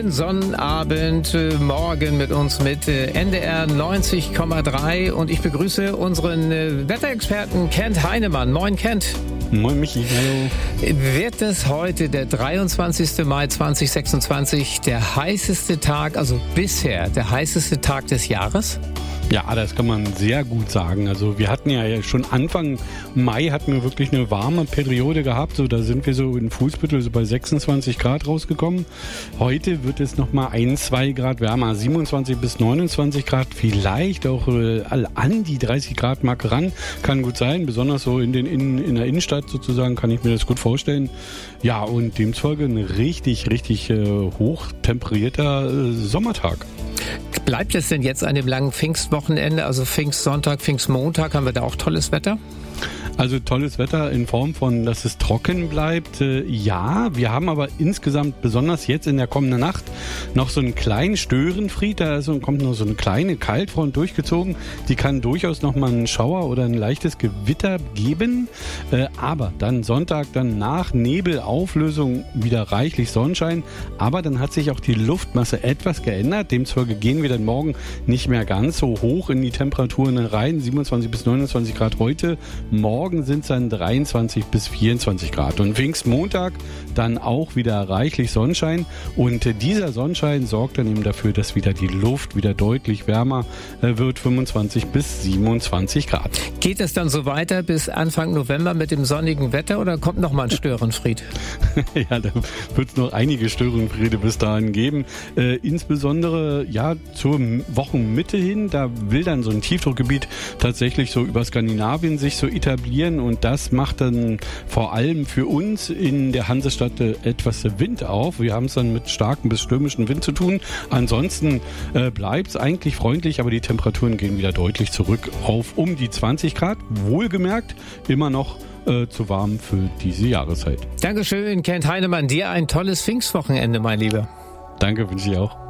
Sonnabend, morgen mit uns mit NDR 90,3 und ich begrüße unseren Wetterexperten Kent Heinemann. Moin Kent. Moin Michi, hallo. Wird es heute der 23. Mai 2026 der heißeste Tag, also bisher der heißeste Tag des Jahres? Ja, das kann man sehr gut sagen. Also wir hatten ja schon Anfang Mai hatten wir wirklich eine warme Periode gehabt. So, da sind wir so in Fuhlsbüttel so bei 26 Grad rausgekommen. Heute wird es nochmal 1-2 Grad wärmer, 27 bis 29 Grad, vielleicht auch an die 30 Grad Marke ran. Kann gut sein, besonders so in der Innenstadt sozusagen kann ich mir das gut vorstellen. Ja, und demzufolge ein richtig hochtemperierter Sommertag. Bleibt es denn jetzt an dem langen Pfingstwochenende, also Pfingstsonntag, Pfingstmontag, haben wir da auch tolles Wetter? Also tolles Wetter in Form von, dass es trocken bleibt. Ja, wir haben aber insgesamt, besonders jetzt in der kommenden Nacht, noch so einen kleinen Störenfried. Da kommt noch so eine kleine Kaltfront durchgezogen. Die kann durchaus noch mal einen Schauer oder ein leichtes Gewitter geben. Aber dann Sonntag, dann nach Nebelauflösung wieder reichlich Sonnenschein. Aber dann hat sich auch die Luftmasse etwas geändert. Demzufolge gehen wir dann morgen nicht mehr ganz so hoch in die Temperaturen rein. 27 bis 29 Grad heute. Morgen sind es dann 23 bis 24 Grad. Und Pfingstmontag dann auch wieder reichlich Sonnenschein. Und dieser Sonnenschein sorgt dann eben dafür, dass wieder die Luft wieder deutlich wärmer wird, 25 bis 27 Grad. Geht es dann so weiter bis Anfang November mit dem sonnigen Wetter oder kommt noch mal ein Störenfried? Ja, da wird es noch einige Störenfriede bis dahin geben. Insbesondere ja zur Wochenmitte hin, da will dann so ein Tiefdruckgebiet tatsächlich so über Skandinavien sich so etablieren und das macht dann vor allem für uns in der Hansestadt etwas Wind auf. Wir haben es dann mit starkem bis stürmischen Wind zu tun. Ansonsten bleibt es eigentlich freundlich, aber die Temperaturen gehen wieder deutlich zurück auf um die 20 Grad. Wohlgemerkt, immer noch zu warm für diese Jahreszeit. Dankeschön, Kent Heinemann. Dir ein tolles Pfingstwochenende, mein Lieber. Danke, wünsche ich auch.